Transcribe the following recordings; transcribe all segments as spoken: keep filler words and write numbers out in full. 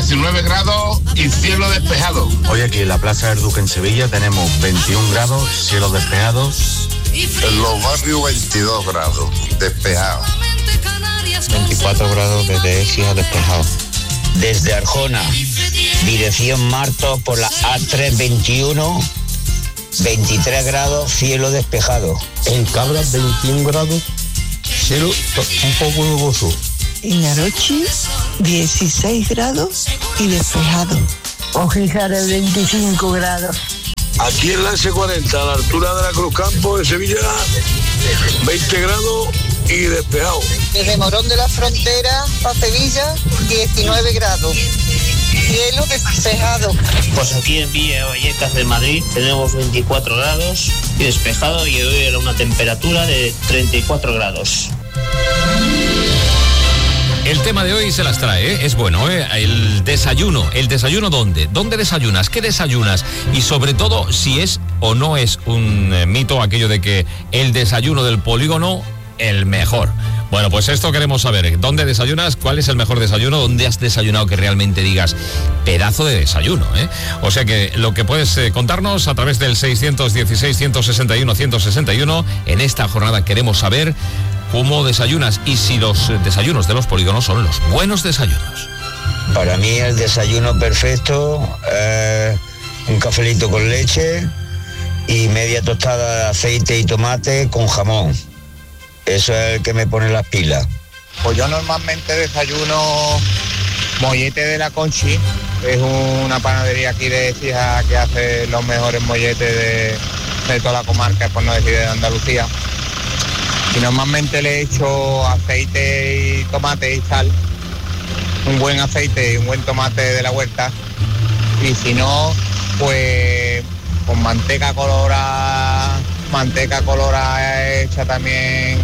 diecinueve grados y cielo despejado. Hoy aquí en la Plaza del Duque en Sevilla tenemos veintiún grados, cielo despejado. En los barrios veintidós grados, despejado. veinticuatro grados desde Écija, despejado. Desde Arjona, dirección Martos por la A trescientos veintiuno, veintitrés grados, cielo despejado. En Cabras, veintiún grados, cielo un poco nuboso. En Arochi, dieciséis grados y despejado. Ojízares, veinticinco grados. Aquí en la ese cuarenta, a la altura de la Cruz Campo de Sevilla, veinte grados y despejado. Desde Morón de la Frontera a Sevilla, diecinueve grados. Cielo despejado. Pues aquí en Villa Vallecas de Madrid tenemos veinticuatro grados y despejado, y hoy era una temperatura de treinta y cuatro grados. El tema de hoy se las trae, ¿eh? Es bueno, ¿eh? El desayuno. ¿El desayuno dónde? ¿Dónde desayunas? ¿Qué desayunas? Y sobre todo, si es o no es un eh, mito aquello de que el desayuno del polígono, el mejor. Bueno, pues esto queremos saber. ¿Dónde desayunas? ¿Cuál es el mejor desayuno? ¿Dónde has desayunado que realmente digas pedazo de desayuno, eh? O sea que lo que puedes eh, contarnos a través del seiscientos dieciséis, ciento sesenta y uno, ciento sesenta y uno, en esta jornada queremos saber cómo desayunas y si los desayunos de los polígonos son los buenos desayunos. Para mí el desayuno perfecto, eh, un cafelito con leche y media tostada de aceite y tomate con jamón. Eso es el que me pone las pilas. Pues yo normalmente desayuno mollete de la Conchi, es una panadería aquí de Écija que hace los mejores molletes de, de toda la comarca, por no decir de Andalucía. Y normalmente le echo aceite y tomate y sal, un buen aceite y un buen tomate de la huerta, y si no, pues con manteca colorada, manteca colorada hecha también,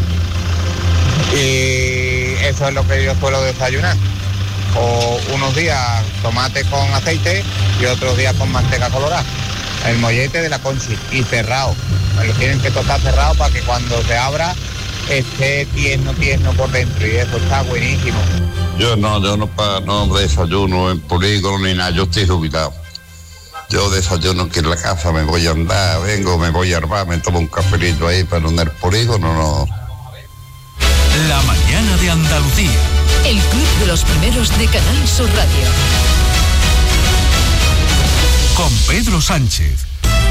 y eso es lo que yo suelo desayunar. O unos días tomate con aceite y otros días con manteca colorada. El mollete de la Conchi, y cerrado. Me lo tienen que tocar cerrado para que cuando se abra esté tierno, tierno por dentro, y eso está buenísimo. Yo no, yo no, pa, no desayuno en polígono ni nada, yo estoy jubilado. Yo desayuno que en la casa me voy a andar, vengo, me voy a armar, me tomo un cafelito ahí, pero en el polígono no. La mañana de Andalucía. El club de los primeros de Canal Sur Radio. Con Pedro Sánchez.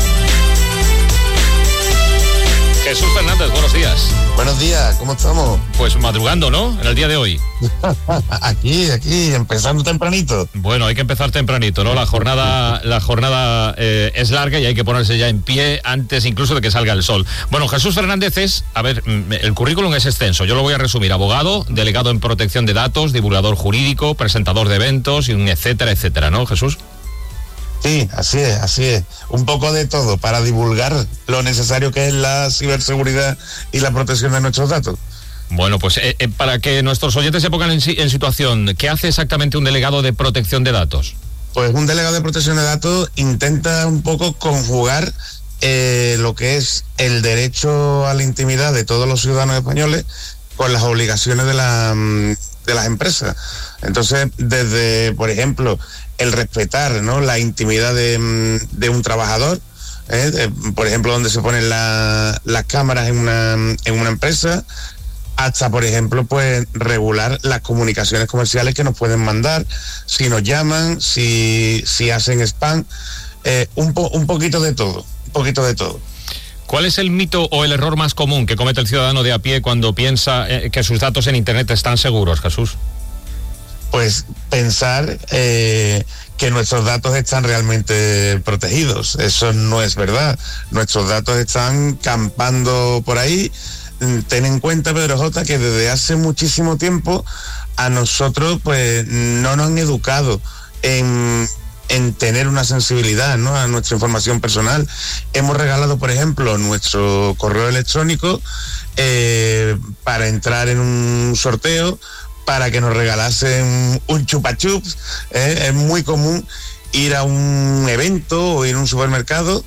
Jesús Fernández, buenos días. Buenos días, ¿cómo estamos? Pues madrugando, ¿no? En el día de hoy. Aquí, aquí, empezando tempranito. Bueno, hay que empezar tempranito, ¿no? La jornada, la jornada eh, es larga y hay que ponerse ya en pie antes incluso de que salga el sol. Bueno, Jesús Fernández es, a ver, el currículum es extenso, yo lo voy a resumir. Abogado, delegado en protección de datos, divulgador jurídico, presentador de eventos, y un etcétera, etcétera, ¿no, Jesús? Sí, así es, así es. Un poco de todo para divulgar lo necesario que es la ciberseguridad y la protección de nuestros datos. Bueno, pues eh, eh, para que nuestros oyentes se pongan en, en situación, ¿qué hace exactamente un delegado de protección de datos? Pues un delegado de protección de datos intenta un poco conjugar eh, lo que es el derecho a la intimidad de todos los ciudadanos españoles con las obligaciones de, la, de las empresas. Entonces, desde, por ejemplo, el respetar, ¿no?, la intimidad de, de un trabajador, ¿eh? de, por ejemplo, donde se ponen la, las cámaras en una, en una empresa, hasta, por ejemplo, pues regular las comunicaciones comerciales que nos pueden mandar, si nos llaman, si, si hacen spam, eh, un, po, un poquito de todo, un poquito de todo. ¿Cuál es el mito o el error más común que comete el ciudadano de a pie cuando piensa eh, que sus datos en Internet están seguros, Jesús? Pues pensar eh, que nuestros datos están realmente protegidos. Eso no es verdad. Nuestros datos están campando por ahí. Ten en cuenta, Pedro J., que desde hace muchísimo tiempo a nosotros pues no nos han educado en, en tener una sensibilidad, ¿no?, a nuestra información personal. Hemos regalado, por ejemplo, nuestro correo electrónico eh, para entrar en un sorteo, para que nos regalasen un chupa chups. ¿eh? Es muy común ir a un evento o ir a un supermercado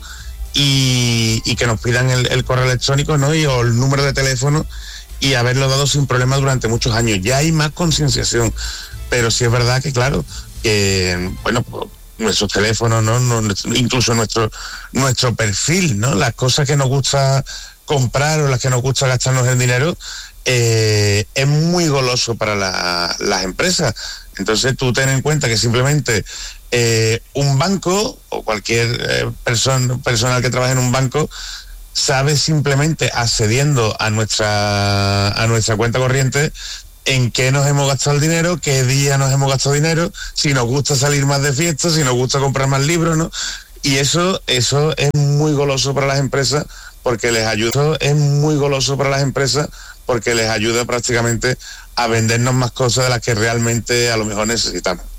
y, y que nos pidan el, el correo electrónico, ¿no?, y, o el número de teléfono, y haberlo dado sin problemas durante muchos años. Ya hay más concienciación, pero sí es verdad que, claro, que bueno, pues, nuestros teléfonos, ¿no? Incluso nuestro nuestro perfil, ¿no? Las cosas que nos gusta comprar o las que nos gusta gastarnos el dinero, eh, es muy goloso para la, las empresas. Entonces tú ten en cuenta que simplemente eh, un banco o cualquier eh, persona personal que trabaje en un banco sabe simplemente accediendo a nuestra a nuestra cuenta corriente en qué nos hemos gastado el dinero, qué día nos hemos gastado dinero, si nos gusta salir más de fiesta, si nos gusta comprar más libros, ¿no? Y eso eso es muy goloso para las empresas porque les ayuda, es muy goloso para las empresas porque les ayuda prácticamente a vendernos más cosas de las que realmente a lo mejor necesitamos.